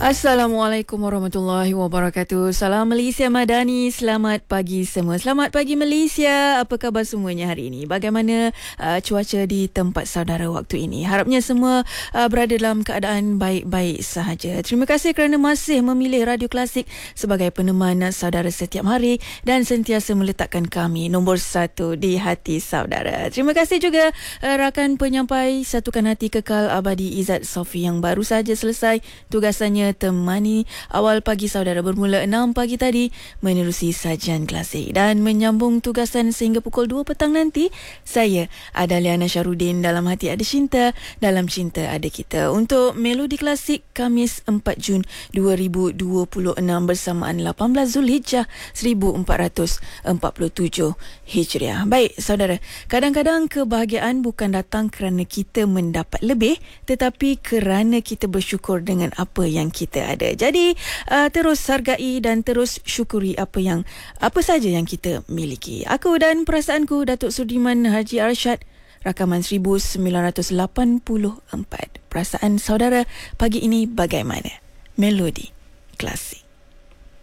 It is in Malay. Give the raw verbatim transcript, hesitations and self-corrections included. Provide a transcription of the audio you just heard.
Assalamualaikum warahmatullahi wabarakatuh. Salam Malaysia Madani. Selamat pagi semua. Selamat pagi Malaysia. Apa khabar semuanya hari ini? Bagaimana uh, cuaca di tempat saudara waktu ini? Harapnya semua uh, berada dalam keadaan baik-baik sahaja. Terima kasih kerana masih memilih Radio Klasik sebagai peneman saudara setiap hari dan sentiasa meletakkan kami nombor satu di hati saudara. Terima kasih juga uh, rakan penyampai Satukan Hati Kekal Abadi Izzat Sofi yang baru saja selesai tugasannya temani awal pagi saudara bermula enam pagi tadi menerusi sajian klasik dan menyambung tugasan sehingga pukul dua petang nanti. Saya Adaliana Syarudin. Dalam hati ada cinta, dalam cinta ada kita. Untuk Melodi Klasik Khamis empat Jun dua ribu dua puluh enam bersamaan lapan belas Zulhijjah seribu empat ratus empat puluh tujuh Hijriah. Baik saudara, kadang-kadang kebahagiaan bukan datang kerana kita mendapat lebih, tetapi kerana kita bersyukur dengan apa yang kita ada. Jadi uh, terus hargai dan terus syukuri apa yang apa saja yang kita miliki. Aku dan perasaanku, Datuk Sudirman Haji Arsyad, rakaman seribu sembilan ratus lapan puluh empat. Perasaan saudara pagi ini bagaimana? Melodi Klasik.